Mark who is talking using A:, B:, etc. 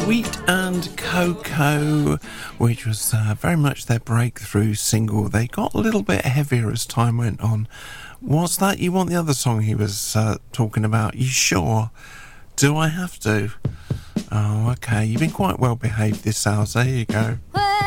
A: Sweet and Coco, which was very much their breakthrough single. They got a little bit heavier as time went on. What's that? You want the other song he was talking about? You sure? Do I have to? Oh, okay. You've been quite well behaved this hour, so here you go.